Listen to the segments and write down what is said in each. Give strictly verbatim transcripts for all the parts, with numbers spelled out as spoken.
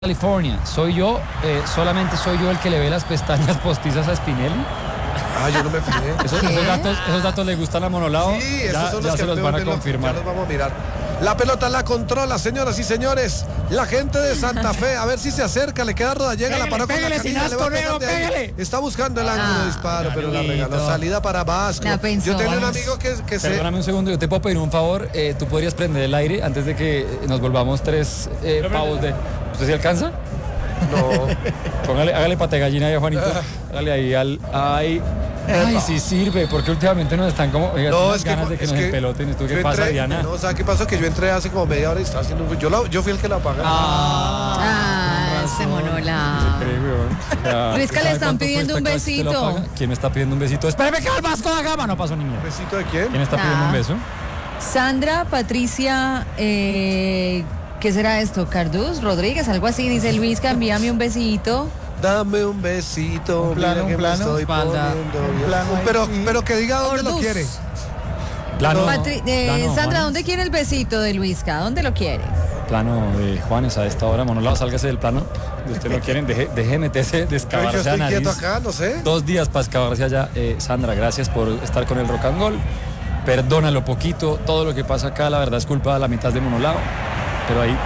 California, soy yo, eh, solamente soy yo el que le ve las pestañas postizas a Spinelli. Ah, yo no me fijé. Esos, esos, datos, esos datos le gustan a Monolao. Sí, esos ya, son ya los se que los van a confirmar. Ya los vamos a mirar. La pelota la controla, señoras y señores. La gente de Santa Fe, a ver si se acerca, le queda Rodallega, la paró con la canilla, le va a pegar de ahí. Está buscando el ángulo de disparo, Ah, pero la regaló. Salida para Vasco. Yo tenía un amigo que, que se... Perdóname un segundo, yo te puedo pedir un favor. Eh, ¿Tú podrías prender el aire antes de que nos volvamos tres eh, pavos de... ¿Usted se alcanza? No. Póngale, hágale pate gallina ahí a Juanito. Hágale ahí al... Ay, ay, sí sirve, porque últimamente nos están como... Oiga, no, es ganas que, de que es nos que empeloten. ¿Tú qué entré, pasa, Diana? No, ¿sabes qué pasó? Que yo entré hace como media hora y estaba haciendo un... Yo, la, yo fui el que la apagó. Ah, ah ese Monola. Luisca, le están pidiendo un besito. ¿Quién me está pidiendo un besito? Espérame que el Vasco da Gama. No pasó ni mierda. ¿Besito de quién? ¿Quién está pidiendo un beso? Sandra, Patricia, eh, ¿qué será esto? Carduz, Rodríguez, algo así. Dice Luisca, envíame un besito. Dame un besito, un plano, mira que un plano, me estoy espalda, poniendo un plano ahí, pero, sí. pero que diga dónde Orduz. lo quiere. Plano, Patri eh, plano, Sandra, Juanes. ¿dónde quiere el besito de Luisca? ¿Dónde lo quiere? Plano de Juanes a esta hora. Monolao, sálgase del plano. Si usted no quieren, deje, deje de meterse, de Pero yo excavarse a estoy nariz. quieto acá, no sé. Dos días para excavarse allá. Eh, Sandra, gracias por estar con el Rock and Roll. Perdónalo poquito. Todo lo que pasa acá, la verdad, es culpa de la mitad de Monolao. Pero ahí...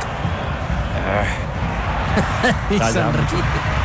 Ah, ya, mucho.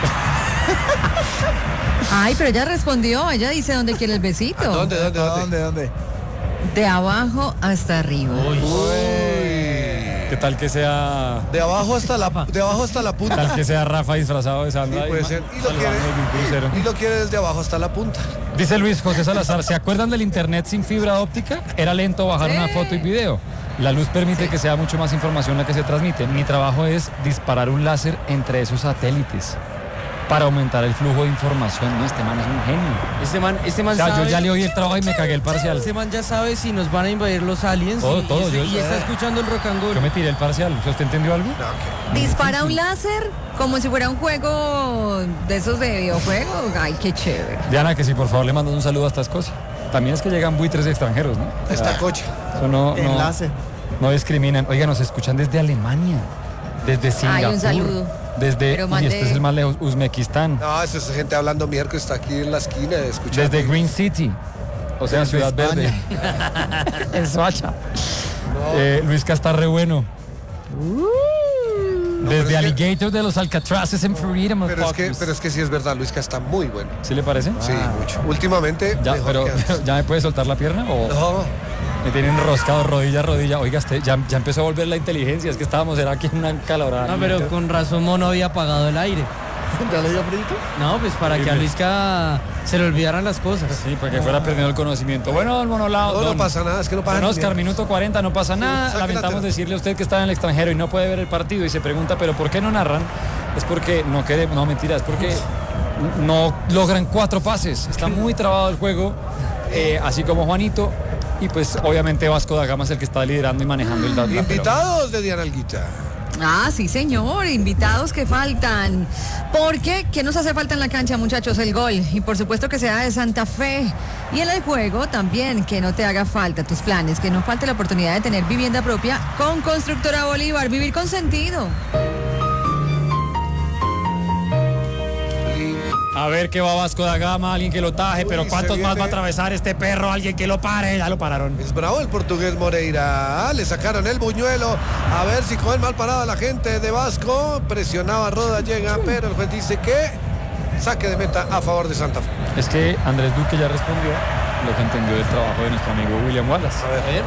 Ay, pero ella respondió. Ella dice dónde quiere el besito. ¿A ¿Dónde, dónde, dónde? ¿Dónde, dónde? De abajo hasta arriba. Uy. ¿Qué tal que sea... De abajo hasta la, de abajo hasta la punta. Tal que sea Rafa disfrazado de Sí, Sandra? puede y, ser. Y lo, saludando desde un crucero. quiere, y lo quiere desde abajo hasta la punta. Dice Luis José Salazar, ¿se acuerdan del internet sin fibra óptica? Era lento bajar Sí. una foto y video. La luz permite que sea mucho más información la que se transmite. Mi trabajo es disparar un láser entre esos satélites para aumentar el flujo de información. No, este man es un genio. Este man, este man O sea, sabe, yo ya le oí el trabajo y me cagué el parcial. Este man ya sabe si nos van a invadir los aliens Todo, y, todo, y, yo- y está escuchando el rock and roll. Yo me tiré el parcial. ¿Usted entendió algo? No, ¿qué? Dispara un láser como si fuera un juego de esos de videojuego. Ay, qué chévere. Diana, que si por favor le mandas un saludo a esta Escocia. También es que llegan buitres extranjeros, ¿no? O sea, Esta cocha. eso no, no, Enlace. no discriminan. Oiga, nos escuchan desde Alemania, desde Singapur. Ay, un saludo. Desde, Pero y mande- este es el más lejos, Uzbekistán. No, esa es gente hablando miércoles, está aquí en la esquina escuchando. Desde Green City, o sea, Desde Ciudad Verde. En Soacha. Eh, Luisca está re bueno. pero Desde es que- Alligator de los Alcatraces en Florida, Pero es, que, motherfuckers. pero es que sí es verdad, Luisca está muy bueno. ¿Sí le parece? Sí, mucho. Últimamente, Ya, mejor pero que antes. ¿ya me puede soltar la pierna o No, me tiene enroscado rodilla a rodilla? Oiga, este, ya, ya empezó a volver la inteligencia, es que estábamos, era aquí en una calorada. No, pero con razón Mono había apagado el aire. ¿Ya le dio frito? No, pues para que a Luisca se le olvidaran las cosas. Sí, para que fuera perdiendo el conocimiento. Bueno, don Monolao, no, no don- pasa nada, es que no pasa Don Oscar, nada. minuto cuarenta, no pasa nada. saque la Lamentamos tela. decirle a usted que está en el extranjero y no puede ver el partido y se pregunta, ¿pero por qué no narran? Es porque no queremos, no mentira, es porque no logran cuatro pases. Está muy trabado el juego, eh, así como Juanito. Y pues obviamente Vasco da Gama es el que está liderando y manejando el dato. Invitados de Diana Alguita. Ah, sí, señor. Invitados que faltan. ¿Por qué? ¿Qué nos hace falta en la cancha, muchachos? El gol. Y por supuesto que sea de Santa Fe. Y en el juego también, que no te haga falta tus planes, que no falte la oportunidad de tener vivienda propia con Constructora Bolívar. Vivir con sentido. A ver qué va Vasco da Gama, alguien que lo taje, pero Uy, ¿cuántos se más va a viene. atravesar este perro? Alguien que lo pare, ya lo pararon. Es bravo el portugués Moreira. Ah, le sacaron el buñuelo. A ver si con el mal parado a la gente de Vasco. Presionaba Roda, llega, pero el juez dice que saque de meta a favor de Santa Fe. Es que Andrés Duque ya respondió lo que entendió del trabajo de nuestro amigo William Wallace. A ver,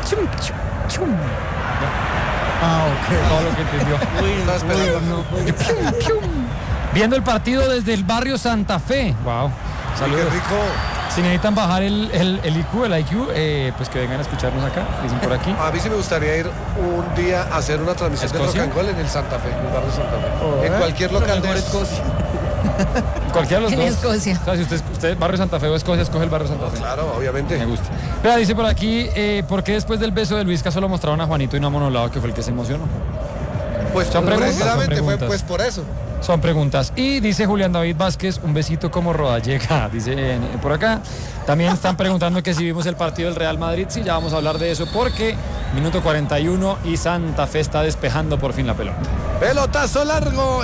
Ah, ok. Todo lo que entendió. estaba esperando. Viendo el partido desde el barrio Santa Fe. Wow. Uy, qué Saludos. rico. Si necesitan bajar el, el, el I Q, el I Q, eh, pues que vengan a escucharnos acá. Dicen por aquí. A mí sí me gustaría ir un día a hacer una transmisión de rock ¿Escocia? and roll en el Santa Fe, en el barrio Santa Fe. Oh, en ¿eh? cualquier local de Mejor esos. Escocia. Cualquiera de los En dos. Escocia. O sea, si usted, usted barrio Santa Fe o Escocia, escoge el barrio Santa Fe. Claro, obviamente. Me gusta. Pero dice por aquí, eh, ¿por qué después del beso de Luisca solo mostraron a Juanito y no a Monolao, que fue el que se emocionó? Pues Son preguntas, son precisamente fue preguntas. pues por eso. Son preguntas. Y dice Julián David Vázquez, un besito como Rodallega, dice eh, por acá. También están preguntando que si vimos el partido del Real Madrid. Sí, ya vamos a hablar de eso porque minuto cuarenta y uno y Santa Fe está despejando por fin la pelota. Pelotazo largo.